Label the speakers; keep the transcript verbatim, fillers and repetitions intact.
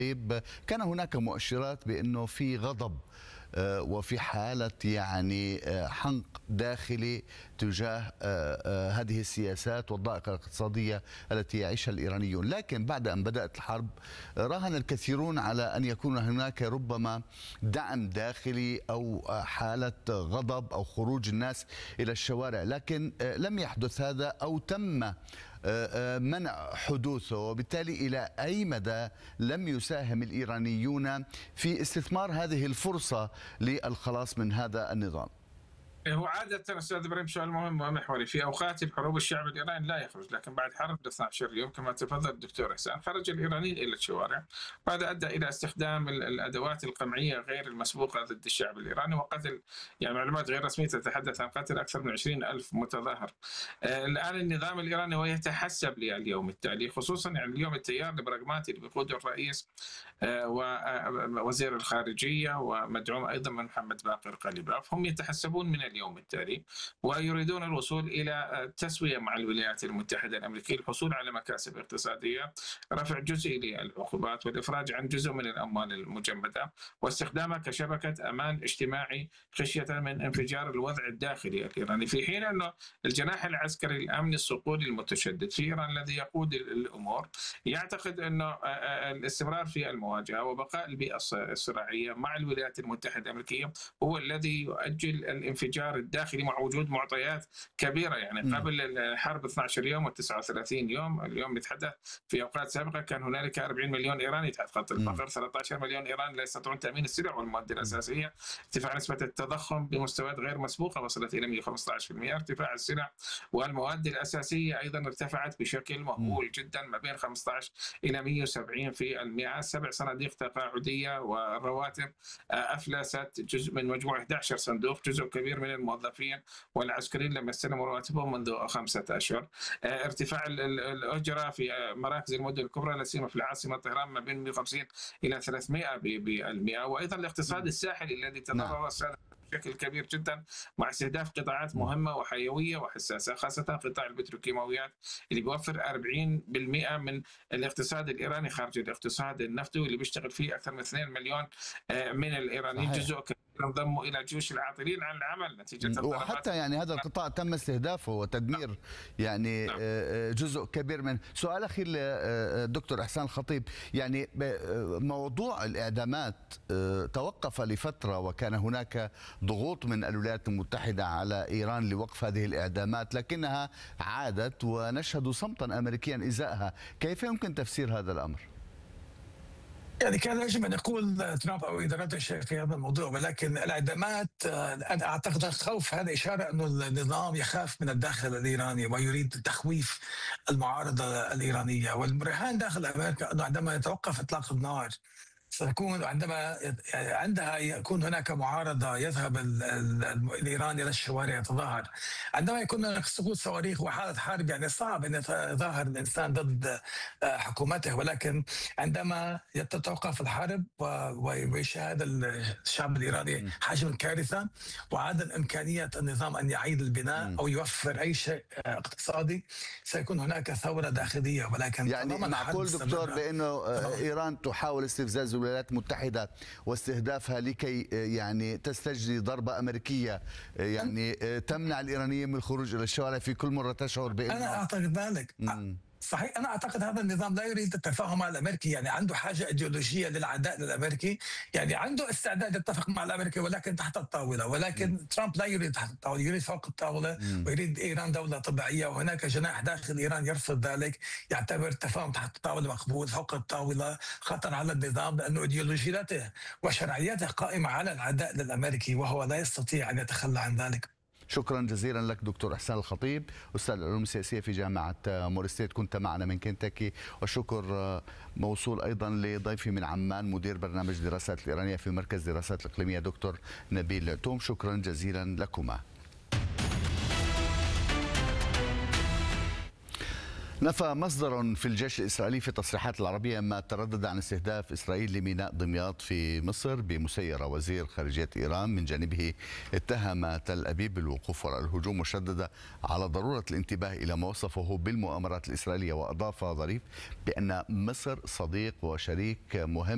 Speaker 1: طيب، كان هناك مؤشرات بأنه في غضب آه، وفي حالة يعني آه، حنق داخلي تجاه آه، آه، هذه السياسات والضائقة الاقتصادية التي يعيشها الإيرانيون. لكن بعد أن بدأت الحرب آه، راهن الكثيرون على أن يكون هناك ربما دعم داخلي أو آه، حالة غضب أو خروج الناس إلى الشوارع، لكن آه، لم يحدث هذا أو تم منع حدوثه. وبالتالي إلى أي مدى لم يساهم الإيرانيون في استثمار هذه الفرصة للخلاص من هذا النظام؟
Speaker 2: هو عادة أستاذ إبراهيم سؤال مهم ومحوري. في أوقات الحروب الشعب الإيراني لا يخرج، لكن بعد حرب اثني عشر يوم كما تفضل الدكتور إحسان خرج الإيرانيين إلى الشوارع، وهذا أدى إلى استخدام الأدوات القمعية غير المسبوقة ضد الشعب الإيراني وقتل، يعني معلومات غير رسمية تتحدث عن قتل أكثر من عشرين ألف متظاهر. آه الآن النظام الإيراني هو يتحسب لليوم التالي، خصوصا يعني اليوم التيار البراغماتي اللي بيقوده الرئيس آه ووزير الخارجية ومدعوم أيضا من محمد باقر قليباف، هم يتحسبون من اليوم التالي ويريدون الوصول إلى تسوية مع الولايات المتحدة الأمريكية، الحصول على مكاسب اقتصادية، رفع جزئي للعقوبات والإفراج عن جزء من الأموال المجمدة واستخدامها كشبكة أمان اجتماعي خشية من انفجار الوضع الداخلي الإيراني، في حين أنه الجناح العسكري الأمني الصقولي المتشدد في إيران الذي يقود الأمور يعتقد أنه الاستمرار في المواجهة وبقاء البيئة الصراعية مع الولايات المتحدة الأمريكية هو الذي يؤجل الانفجار الداخلي مع وجود معطيات كبيرة. يعني م. قبل الحرب اثني عشر يوم وتسعة وثلاثين يوم، اليوم نتحدث في أوقات سابقة كان هنالك أربعين مليون إيراني تحت خط الفقر، ثلاثة عشر مليون إيراني لا يستطيعون تأمين السلع والمواد الأساسية، ارتفاع نسبة التضخم بمستويات غير مسبوقة وصلت إلى مئة وخمسة عشر بالمئة، ارتفاع السلع والمواد الأساسية أيضا ارتفعت بشكل مهول جدا ما بين خمسة عشر إلى مئة وسبعين بالمئة، سبع صناديق تقاعدية والرواتب أفلست جزء من مجموع أحد عشر صندوق، جزء كبير من الموظفين والعسكريين لم يستلموا رواتبهم منذ خمسة أشهر، ارتفاع الأجرة في مراكز المدن الكبرى لا سيما في العاصمة طهران ما بين مئة وخمسين إلى ثلاثمئة بالمئة، وأيضا الاقتصاد الساحلي الذي تضرر بشكل كبير جدا مع استهداف قطاعات مهمة وحيوية وحساسة، خاصة قطاع البتروكيماويات اللي بيوفر أربعين بالمئة من الاقتصاد الإيراني خارج الاقتصاد النفطي، واللي بيشتغل فيه أكثر من اثنين مليون من الإيرانيين، جزء كبير انضموا إلى جيوش العاطلين عن العمل نتيجة
Speaker 1: وحتى يعني هذا القطاع تم استهدافه وتدمير نعم. يعني نعم. جزء كبير من. سؤال أخير للدكتور إحسان الخطيب، يعني موضوع الإعدامات توقف لفترة وكان هناك ضغوط من الولايات المتحدة على إيران لوقف هذه الإعدامات، لكنها عادت ونشهد صمتا أمريكيا إزاءها. كيف يمكن تفسير هذا الأمر؟
Speaker 3: يعني كان يجب ان يقول ترامب او ادارته شيء في هذا الموضوع، ولكن الاعدامات انا اعتقد الخوف هذا اشاره انه النظام يخاف من الداخل الايراني ويريد تخويف المعارضه الايرانيه، والبرهان داخل امريكا انه عندما يتوقف اطلاق النار سيكون عندما عندها يكون هناك معارضه يذهب الايراني الى الشوارع يتظاهر. عندما يكون هناك سقوط صواريخ وحاله حرب يعني صعب ان يتظاهر الانسان ضد حكومته، ولكن عندما تتوقف الحرب ويشاهد الشعب الايراني حجم الكارثه وعدم امكانيه النظام ان يعيد البناء او يوفر اي شيء اقتصادي، سيكون هناك ثوره داخليه. ولكن
Speaker 1: يعني معقول دكتور بانه ايران تحاول استفزاز الولايات المتحدة واستهدافها لكي يعني تستجدي ضربة أمريكية يعني تمنع الإيرانيين من الخروج إلى الشوارع في كل مرة تشعر بأنه
Speaker 3: أنا أعتقد ذلك مم. صحيح. أنا أعتقد هذا النظام لا يريد التفاهم مع الأمريكي، يعني عنده حاجة إيديولوجية للعداء للأمريكي، يعني عنده استعداد يتفق مع الأمريكي ولكن تحت الطاولة، ولكن م. ترامب لا يريد تحت الطاولة، يريد فوق الطاولة م. ويريد إيران دولة طبيعية، وهناك جناح داخل إيران يرفض ذلك، يعتبر التفاهم تحت الطاولة مقبول، فوق الطاولة خطر على النظام لأنه إيديولوجياته وشرعيته قائمة على العداء للأمريكي وهو لا يستطيع أن يتخلى عن ذلك.
Speaker 1: شكرا جزيلا لك دكتور إحسان الخطيب، أستاذ العلوم السياسية في جامعة موريستيت، كنت معنا من كنتاكي. والشكر موصول أيضا لضيفي من عمان مدير برنامج دراسات الإيرانية في مركز دراسات الإقليمية دكتور نبيل العتوم. شكرا جزيلا لكما. نفى مصدر في الجيش الإسرائيلي في تصريحات العربية ما تردد عن استهداف إسرائيل لميناء دمياط في مصر بمسيرة. وزير خارجية إيران من جانبه اتهم تل أبيب بالوقوف وراء الهجوم وشدد على ضرورة الانتباه إلى ما وصفه بالمؤامرات الإسرائيلية، وأضاف ظريف بأن مصر صديق وشريك مهم